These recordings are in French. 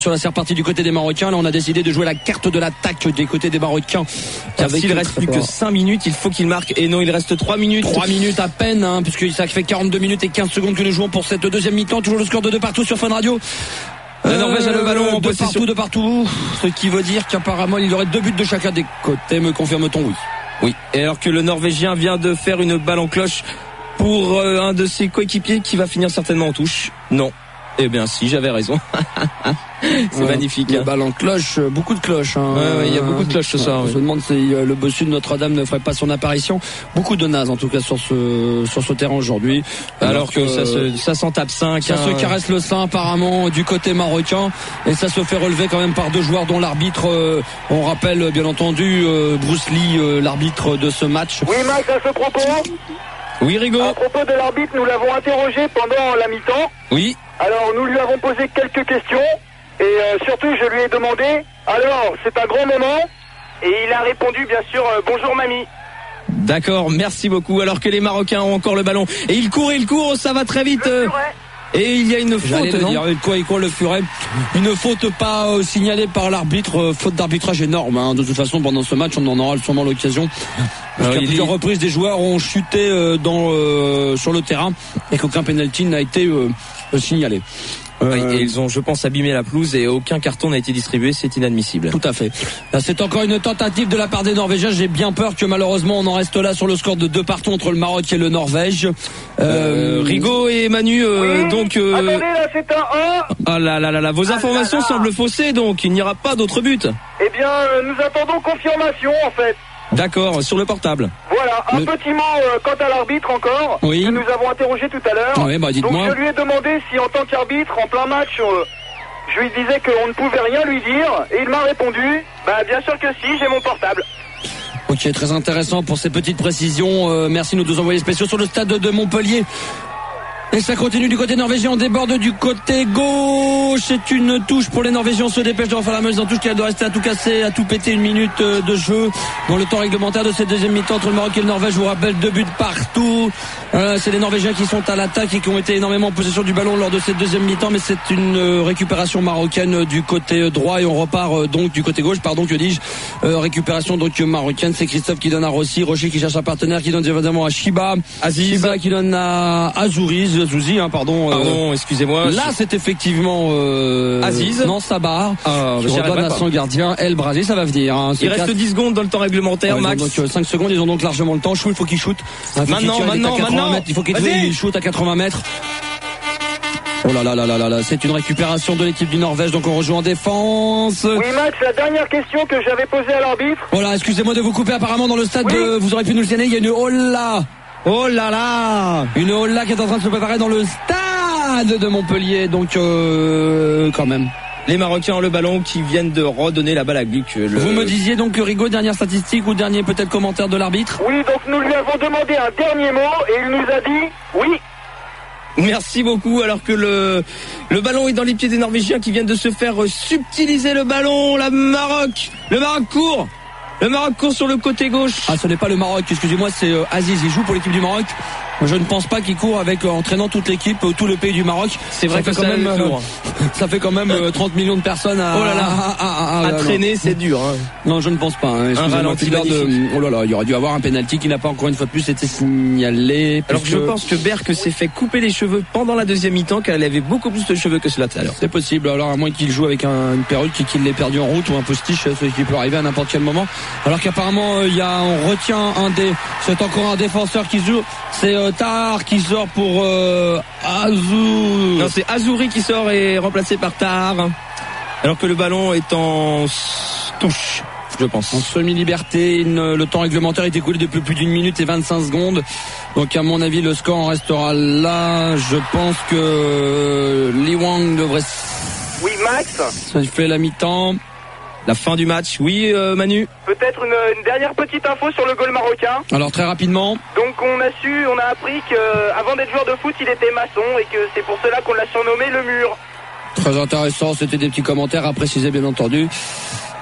Là, c'est reparti du côté des Marocains. Là, on a décidé de jouer la carte de l'attaque des côtés des Marocains. S'il reste plus que 5 minutes, il faut qu'il marque. Et non, il reste 3 minutes. 3 minutes à peine, puisque ça fait 42 minutes et 15 secondes que nous jouons pour cette deuxième mi-temps. Toujours le score de 2 partout sur Fun Radio. La Norvège a le ballon en possession. De partout. Ce qui veut dire qu'apparemment, il y aurait 2 buts de chacun des côtés. Me confirme-t-on? Oui. Oui. Et alors que le Norvégien vient de faire une balle en cloche pour un de ses coéquipiers qui va finir certainement en touche. Non. Eh bien si, j'avais raison. C'est magnifique. Les balles en cloche, beaucoup de cloches. Ouais, il y a beaucoup de cloches ce soir. On se demande si le bossu de Notre-Dame ne ferait pas son apparition. Beaucoup de nazes en tout cas sur ce terrain aujourd'hui. Alors que ça s'en tape 5. Ça se caresse le sein apparemment du côté marocain et ça se fait relever quand même par 2 joueurs dont l'arbitre, on rappelle bien entendu Bruce Lee, l'arbitre de ce match. Oui Max, à ce propos. Oui Rigaud. À propos de l'arbitre, nous l'avons interrogé pendant la mi-temps. Oui. Alors nous lui avons posé quelques questions et surtout je lui ai demandé, alors c'est un grand moment, et il a répondu bien sûr bonjour mamie. D'accord, merci beaucoup. Alors que les Marocains ont encore le ballon et il court, ça va très vite. Et il y a une faute, non? Il court le furet. Une faute pas signalée par l'arbitre, faute d'arbitrage énorme. De toute façon, pendant ce match, on en aura sûrement l'occasion. Parce qu'à plusieurs reprises, des joueurs ont chuté sur le terrain et qu'aucun penalty n'a été signalé. Et ils ont, je pense, abîmé la pelouse et aucun carton n'a été distribué, c'est inadmissible. Tout à fait. Là, c'est encore une tentative de la part des Norvégiens. J'ai bien peur que malheureusement on en reste là sur le score de 2 partout entre le Maroc et le Norvège. Rigaud et Manu, oui, donc. Attendez, là c'est un 1. Ah là, vos informations semblent faussées, donc il n'y aura pas d'autre but. Eh bien, nous attendons confirmation en fait. D'accord, sur le portable. Voilà, un petit mot quant à l'arbitre encore, oui, que nous avons interrogé tout à l'heure. Oui, bah dites-moi. Donc je lui ai demandé si en tant qu'arbitre, en plein match, je lui disais qu'on ne pouvait rien lui dire, et il m'a répondu, bien sûr que si, j'ai mon portable. Ok, très intéressant pour ces petites précisions. Merci de nous envoyer spéciaux sur le stade de Montpellier. Et ça continue du côté norvégien, on déborde du côté gauche. C'est une touche pour les Norvégiens, on se dépêche de refaire la meuse en touche qui doit rester à tout casser, à tout péter. 1 minute de jeu dans le temps réglementaire de cette deuxième mi-temps entre le Maroc et le Norvège. Je vous rappelle 2 buts partout. C'est les Norvégiens qui sont à l'attaque et qui ont été énormément en possession du ballon lors de cette deuxième mi-temps, mais c'est une récupération marocaine du côté droit et on repart donc du côté gauche, que dis-je. Récupération donc marocaine, c'est Christophe qui donne à Rossi, Rocher qui cherche un partenaire, qui donne évidemment à Shiba, Shiba qui donne à Azouzi, pardon, excusez-moi. Là, c'est effectivement Aziz. Non, Sabar. Qui redonne à son gardien, El Brasi, ça va venir. Il reste 10 secondes dans le temps réglementaire, Max. Donc 5 secondes, ils ont donc largement le temps. Il faut qu'il shoot. Maintenant. Il faut qu'il shoot à 80 mètres. Oh là, c'est une récupération de l'équipe du Norvège, donc on rejoue en défense. Oui Max, la dernière question que j'avais posée à l'arbitre. Voilà, excusez-moi de vous couper, apparemment dans le stade, vous aurez pu nous le signaler, il y a une holla. Oh là là, une holla qui est en train de se préparer dans le stade de Montpellier, donc quand même. Les Marocains ont le ballon qui viennent de redonner la balle à Gluck. Vous me disiez donc que Rigaud, dernière statistique ou dernier peut-être commentaire de l'arbitre? Oui, donc nous lui avons demandé un dernier mot et il nous a dit oui. Merci beaucoup, alors que le ballon est dans les pieds des Norvégiens qui viennent de se faire subtiliser le ballon. Le Maroc court. Le Maroc court sur le côté gauche. Ah, ce n'est pas le Maroc, excusez-moi, c'est Aziz, il joue pour l'équipe du Maroc. Je ne pense pas qu'il court avec entraînant toute l'équipe, tout le pays du Maroc. C'est vrai que ça fait quand même 30 millions de personnes à traîner, c'est dur. Non, je ne pense pas. Un ralenti oh là là, il aurait dû avoir un penalty qui n'a pas encore une fois de plus été signalé. Alors je pense que Berck s'est fait couper les cheveux pendant la deuxième mi-temps, car elle avait beaucoup plus de cheveux que cela tout à l'heure. C'est possible, alors à moins qu'il joue avec une perruque et qu'il l'ait perdu en route ou un postiche, ce qui peut arriver à n'importe quel moment. Alors qu'apparemment on retient c'est encore un défenseur qui joue, c'est Tahar qui sort pour Azou. Non, c'est Azouri qui sort et remplacé par Tahar. Alors que le ballon est en touche, je pense. En semi-liberté, le temps réglementaire est écoulé depuis plus d'1 minute et 25 secondes. Donc à mon avis, le score en restera là. Je pense que Lee Wang devrait... Oui, Max. Ça fait la mi-temps. La fin du match, oui Manu. Peut-être une dernière petite info sur le goal marocain. Alors très rapidement. Donc on a appris qu'avant d'être joueur de foot, il était maçon et que c'est pour cela qu'on l'a surnommé le mur. Très intéressant, c'était des petits commentaires à préciser bien entendu.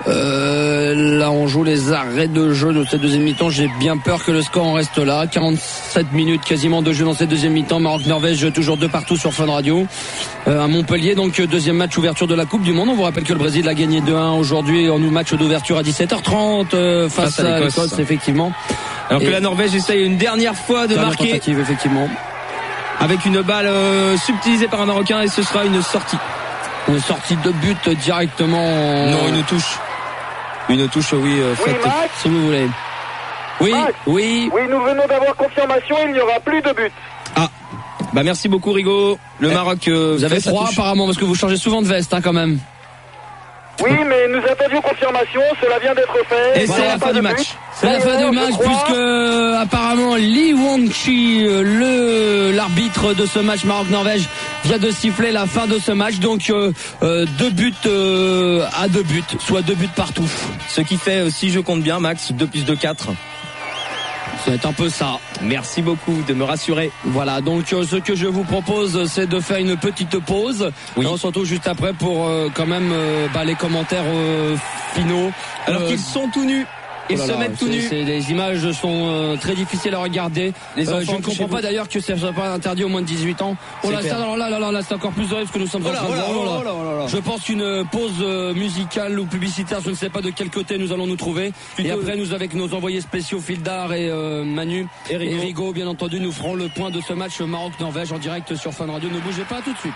Là, on joue les arrêts de jeu de cette deuxième mi-temps. J'ai bien peur que le score en reste là. 47 minutes quasiment de jeu dans cette deuxième mi-temps. Maroc-Norvège, toujours 2 partout sur Fun Radio. À Montpellier, donc deuxième match ouverture de la Coupe du Monde. On vous rappelle que le Brésil a gagné 2-1 aujourd'hui en match d'ouverture à 17h30 face à l'Écosse, effectivement. Alors que la Norvège essaye une dernière fois de marquer. Tentative, effectivement. Avec une balle subtilisée par un Marocain, et ce sera une sortie. Une sortie de but directement. Non, une touche. Une touche, oui, faite, Max, si vous voulez. Oui, Max, oui. Oui, nous venons d'avoir confirmation, il n'y aura plus de but. Ah, bah merci beaucoup Rigaud. Le Maroc. Vous avez froid apparemment parce que vous changez souvent de veste, quand même. Oui, mais nous attendions confirmation, cela vient d'être fait. Et c'est la fin du match. C'est la fin du match puisque apparemment Lee Wong-chi, l'arbitre de ce match Maroc-Norvège, vient de siffler la fin de ce match. Donc 2 buts à 2 buts, soit 2 buts partout. Ce qui fait, si je compte bien, Max, 2 + 2, 4. C'est un peu ça. Merci beaucoup de me rassurer. Voilà, donc ce que je vous propose, c'est de faire une petite pause. Oui. Et on se retrouve juste après pour quand même les commentaires finaux. Alors qu'ils sont tout nus. Ils se mettent tout nus. Les images sont très difficiles à regarder. Les enfants, je ne comprends pas d'ailleurs que ça ne soit pas interdit aux moins de 18 ans. Oh là, là, c'est encore plus horrible ce que nous sommes en train de voir. Je pense qu'une pause musicale ou publicitaire, je ne sais pas de quel côté nous allons nous trouver. Et après, nous avec nos envoyés spéciaux Fildar et Manu et Rigaud, bien entendu, nous ferons le point de ce match Maroc-Norvège en direct sur Fun Radio. Ne bougez pas tout de suite.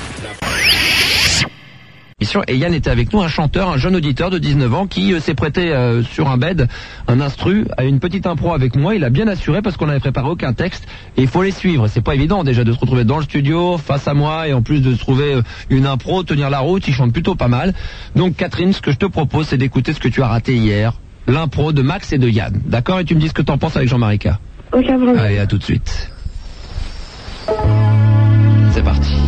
Et Yann était avec nous, un chanteur, un jeune auditeur de 19 ans qui s'est prêté sur un bed, un instru, à une petite impro avec moi. Il a bien assuré parce qu'on n'avait préparé aucun texte et il faut les suivre. C'est pas évident déjà de se retrouver dans le studio face à moi et en plus de se trouver une impro, tenir la route. Il chante plutôt pas mal. Donc Catherine, ce que je te propose, c'est d'écouter ce que tu as raté hier, l'impro de Max et de Yann. D'accord? Et tu me dis ce que t'en penses avec Jean-Marie K. Ok, bon. Allez, à tout de suite. C'est parti.